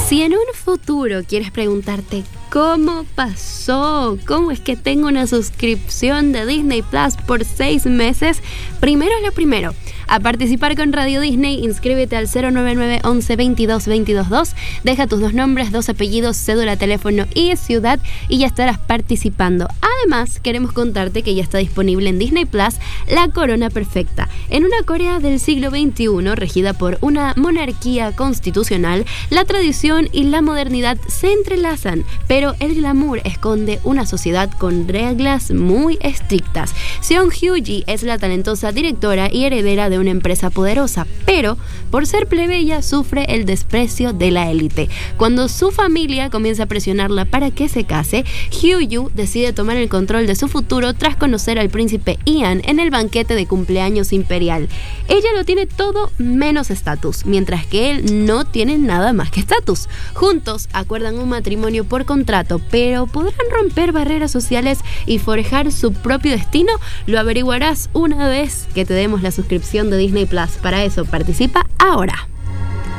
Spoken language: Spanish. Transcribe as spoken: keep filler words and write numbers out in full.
Si en un futuro quieres preguntarte cómo pasó, cómo es que tengo una suscripción de Disney Plus por seis meses, primero lo primero, a participar con Radio Disney, inscríbete al cero nueve nueve once veintidós veintidós dos, deja tus dos nombres, dos apellidos, cédula, teléfono y ciudad y ya estarás participando. Además, queremos contarte que ya está disponible en Disney Plus La Corona Perfecta. En una Corea del siglo veintiuno, regida por una monarquía constitucional, la tradición y la modernidad se entrelazan, pero el glamour esconde una sociedad con reglas muy estrictas. Seong Hyun-ji es la talentosa directora y heredera de una empresa poderosa, pero por ser plebeya sufre el desprecio de la élite. Cuando su familia comienza a presionarla para que se case, Hyo-yoo decide tomar el control de su futuro tras conocer al príncipe Ian en el banquete de cumpleaños imperial. Ella lo tiene todo menos estatus, mientras que él no tiene nada más que estatus. Juntos acuerdan un matrimonio por contrato, pero ¿podrán romper barreras sociales y forjar su propio destino? Lo averiguarás una vez que te demos la suscripción de Disney Plus. Para eso, participa ahora.